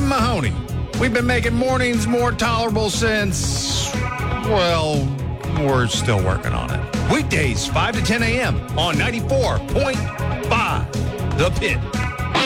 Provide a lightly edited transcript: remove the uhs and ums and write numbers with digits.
Mahoney. We've been making mornings more tolerable since, well, we're still working on it. Weekdays, 5 to 10 a.m. on 94.5 The Pit.